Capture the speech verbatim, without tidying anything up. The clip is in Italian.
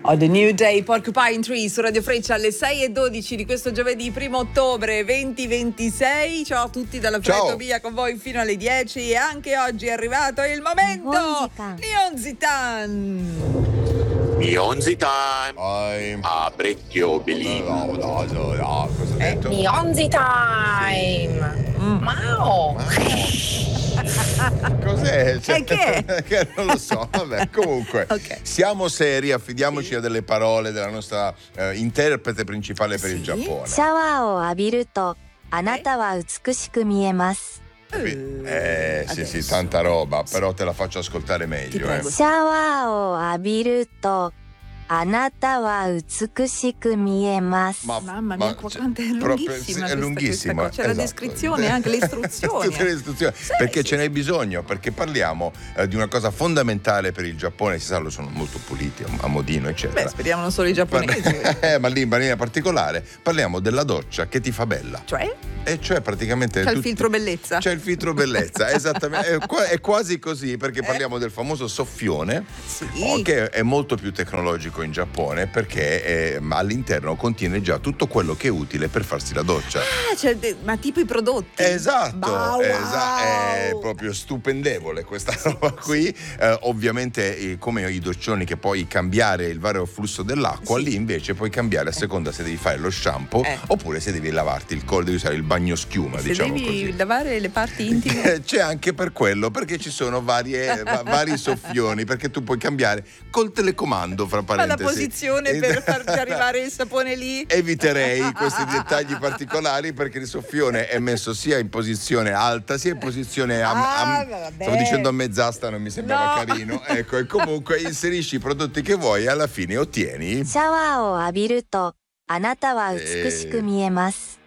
Oh, The New Day, Porcupine Tree su Radio Freccia alle sei e dodici di questo giovedì primo ottobre duemilaventisei. Ciao a tutti dalla Freddo Via con voi fino alle dieci, e anche oggi è arrivato il momento Nihonzitan. Nihonzitan. Aprecchio bellino. No, no, no, cosa ha detto? Nihonzitan. Mao. Cos'è? Cioè, E che è? che non lo so, vabbè, comunque Okay. siamo seri, affidiamoci a delle parole della nostra eh, interprete principale per il Giappone. シャワーを浴びるとあなたは美しく見えます。 Eh sì, sì, Adesso. tanta roba, però te la faccio ascoltare Ti meglio. Eh. prego. シャワーを浴びるとあなたは美しく見えます。 Mamma mia, cioè, quanto è proprio- lunghissima sì, questa- è lunghissima, questa cosa. C'è la esatto. descrizione, anche le istruzioni. Tutte le istruzioni, perché ce n'è bisogno, perché parliamo eh, di una cosa fondamentale per il Giappone. Si sa, lo sono molto puliti, a a modino, eccetera. Beh, speriamo non solo i giapponesi. eh, ma lì in maniera particolare parliamo della doccia che ti fa bella. Cioè? E cioè praticamente C'è il tutti- filtro bellezza. C'è il filtro bellezza, esattamente. È, qua- è quasi così, perché parliamo del famoso soffione, Sì. oh, che è molto più tecnologico in Giappone, perché eh, all'interno contiene già tutto quello che è utile per farsi la doccia. Ah, c'è de- ma tipo i prodotti. Esatto, Wow. esa- è proprio stupendevole questa roba qui. Eh, ovviamente eh, come i doccioni che puoi cambiare il vario flusso dell'acqua, Sì. lì invece puoi cambiare a seconda se devi fare lo shampoo Eh. oppure se devi lavarti il collo, devi usare il bagno schiuma, Se diciamo devi così. lavare le parti intime. Eh, C'è anche per quello, perché ci sono varie, va- vari soffioni, perché tu puoi cambiare col telecomando, fra Ma la parentesi. posizione Eh, per farti arrivare il sapone lì. Eviterei questi dettagli particolari, perché il soffione è messo sia in posizione alta sia in posizione a, a- Ah, vabbè. stavo dicendo a mezz'asta, non mi sembrava No. carino, ecco. E comunque inserisci i prodotti che vuoi e alla fine ottieni シャワーを浴びるとあなたは美しく見えます。